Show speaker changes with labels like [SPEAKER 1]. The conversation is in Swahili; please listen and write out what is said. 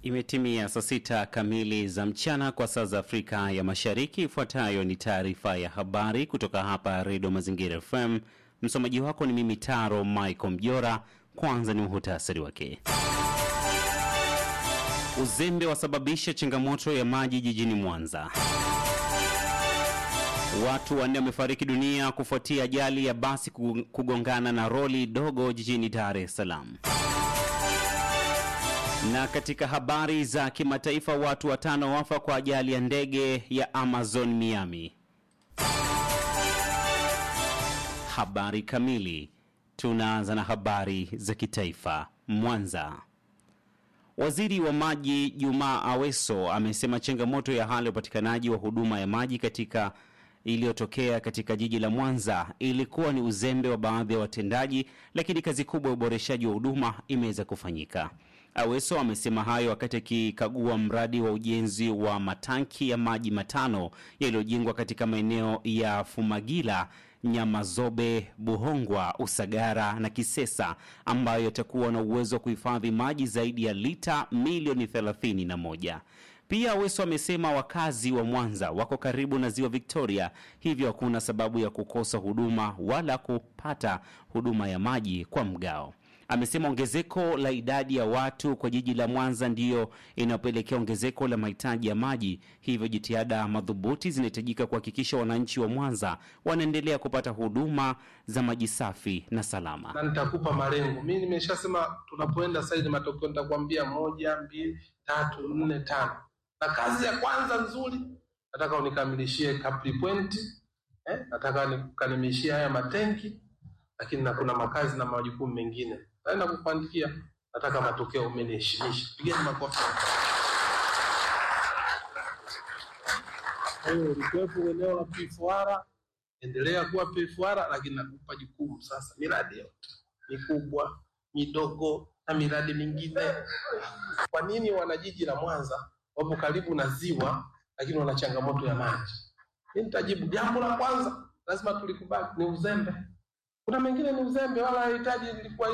[SPEAKER 1] Imetimia saa 6 kamili za mchana kwa saa za Afrika ya Mashariki. Ifuatayo ni taarifa ya habari kutoka hapa Radio Mazingira FM. Msomaji wako ni mimi Taro Michael Mjora. Kwanza ni muhtasari wake. Uzembe wasababisha changamoto ya maji jijini Mwanza. Watu 4 wamefariki dunia kufuatia ajali ya basi kugongana na roli dogo jijini Dar es Salaam. Na katika habari za kimataifa, watu 5 wafa kwa ajali ya ndege ya Amazon Miami. Habari kamili. Tunaanza na habari za kitaifa. Mwanza. Waziri wa maji Juma Aweso amesema changamoto ya hali ya upatikanaji wa huduma ya maji iliyotokea katika jiji la Mwanza ilikuwa ni uzembe wa baadhi ya watendaji, lakini kazi kubwa ya uboreshaji wa huduma imeweza kufanyika. Aweso amesema hayo wakati akikagua mradi wa ujenzi wa matanki ya maji 5 yaliyojengwa katika maeneo ya Fumagila, Nyamazobe, Buhongwa, Usagara na Kisesa, ambayo yatakuwa na uwezo wa kuhifadhi maji zaidi ya lita milioni 31. Pia Aweso amesema wakazi wa Mwanza wako karibu na ziwa Victoria, hivyo hakuna sababu ya kukosa huduma wala kupata huduma ya maji kwa mgao. Amesema ongezeko la idadi ya watu kwa jiji la Mwanza ndiyo inapelekea ongezeko la mahitaji ya maji, hivyo jitihada madhubuti zinahitajika kuhakikisha wananchi wa Mwanza wanaendelea kupata huduma za maji safi na salama.
[SPEAKER 2] Na nitakupa malengo. Mimi nimeshasema tunapoenda sasa matokeo nitakwambia 1, 2, 3, 4, 5. Na kazi ya kwanza nzuri nataka unikamilishie Capri Point, nataka nikamilishie haya matenki, lakini na kuna makazi na majukumu mengine. Naenda kukuandikia, nataka matokeo umeniheshimisha. Pigeni makofi. Ulikuwepo eneo la Pifuara, endelea kuwa Pifuara, lakini nakupa jukumu sasa. Miradi yote mikubwa, midogo na miradi mingine. Kwa nini wanajiji la Mwanza wapo karibu na ziwa lakini wana changamoto ya maji? Mimi nitajibu jambo la kwanza lazima tulikubali ni uzembe. Kuna mengine ni uzembe wala hahitaji ilikuwa